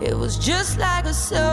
It was just like a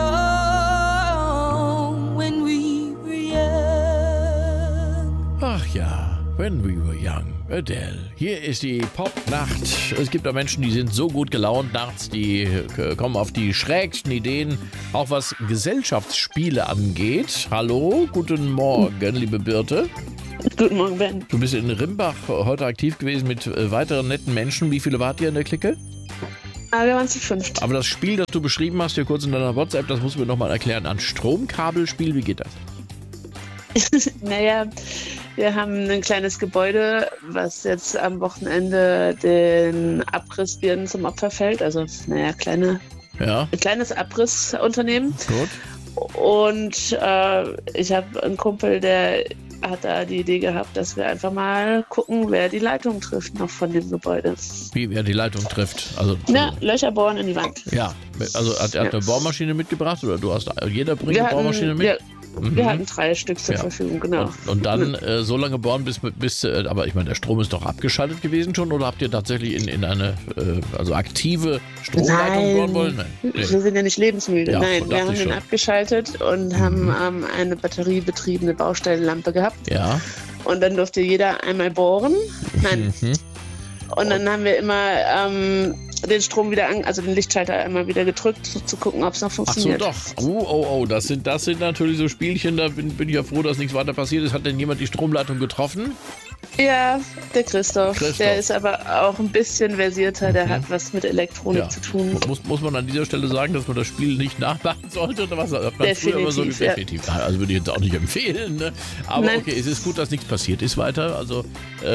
song when we were young. Ach ja, when we were young. Adele. Hier ist die Pop-Nacht. Es gibt da Menschen, die sind so gut gelaunt nachts, die kommen auf die schrägsten Ideen, auch was Gesellschaftsspiele angeht. Hallo, guten Morgen, liebe Birte. Guten Morgen, Ben. Du bist in Rimbach heute aktiv gewesen mit weiteren netten Menschen. Wie viele wart ihr in der Clique? Wir waren zu fünft. Aber das Spiel, das du beschrieben hast, hier kurz in deiner WhatsApp, das musst du mir nochmal erklären. Ein Stromkabelspiel, wie geht das? Naja, wir haben ein kleines Gebäude, was jetzt am Wochenende den Abrissbirnen zum Opfer fällt. Also, naja, ein kleines Abrissunternehmen. Gut. Und ich habe einen Kumpel, der hat da die Idee gehabt, dass wir einfach mal gucken, wer die Leitung trifft noch von dem Gebäude. Wie wer die Leitung trifft? Also, Löcher bohren in die Wand. Ja, also hat er eine Bohrmaschine mitgebracht oder jeder bringt eine Bohrmaschine mit? Wir hatten 3 Stück zur Verfügung, genau. Und dann so lange bohren, bis aber ich meine, der Strom ist doch abgeschaltet gewesen schon, oder habt ihr tatsächlich in eine aktive Stromleitung bohren wollen? Nein. Wir sind ja nicht lebensmüde. Ja, Nein, wir haben den abgeschaltet und haben eine batteriebetriebene Baustellenlampe gehabt. Ja. Und dann durfte jeder einmal bohren. Nein. Und dann haben wir immer den Strom wieder also den Lichtschalter einmal wieder gedrückt, zu gucken, ob es noch funktioniert. Ach so, doch. Oh, das sind natürlich so Spielchen, da bin ich ja froh, dass nichts weiter passiert ist. Hat denn jemand die Stromleitung getroffen? Ja, der Christoph. Der ist aber auch ein bisschen versierter, der hat was mit Elektronik zu tun. Muss man an dieser Stelle sagen, dass man das Spiel nicht nachmachen sollte? Oder was? Definitiv. Also würde ich jetzt auch nicht empfehlen. Ne? Aber nein. Okay, es ist gut, dass nichts passiert ist weiter. Also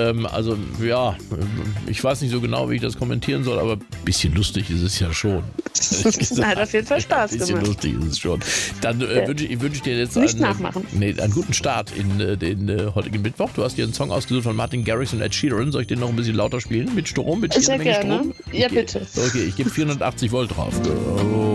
ich weiß nicht so genau, wie ich das kommentieren soll, aber ein bisschen lustig ist es ja schon. Hat auf jeden Fall Spaß gemacht. Ein bisschen lustig ist es schon. Dann wünsche ich dir jetzt einen guten Start in den heutigen Mittwoch. Du hast dir einen Song ausgesucht von Martin Garrix und Ed Sheeran. Soll ich den noch ein bisschen lauter spielen? Mit Strom? Mit Sehr gerne. Strom? Ja, bitte. Okay, ich gebe 480 Volt drauf. Oh.